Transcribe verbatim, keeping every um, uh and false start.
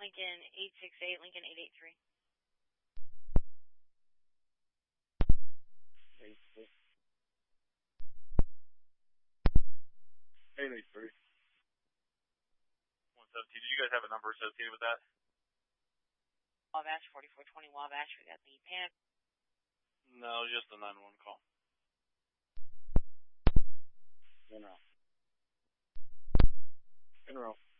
Lincoln eight six eight, Lincoln eight eight three. eight eight three. one seventeen. Did you guys have a number associated with that? Wabash, forty-four twenty Wabash. We got the Pan. No, just the nine one call. In row. In row.